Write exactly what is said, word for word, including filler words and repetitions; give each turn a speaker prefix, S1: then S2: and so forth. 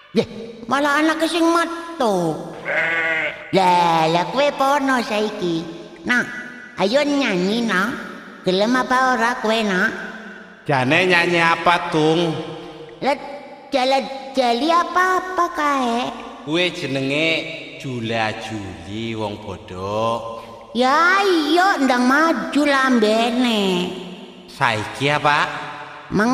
S1: Yeh, malah anak sing metu. Lah, lah kowe pono saiki. Nak, ayo nyanyi, nak. Gelem apa ora kowe, nak?
S2: Jane nyanyi apa, Tung?
S1: Lah, jalan jali apa-apa kae.
S2: Kuwi jenenge Jula Juli wong bodoh.
S1: Ya iya ndang maju lambene.
S2: Saiki apa?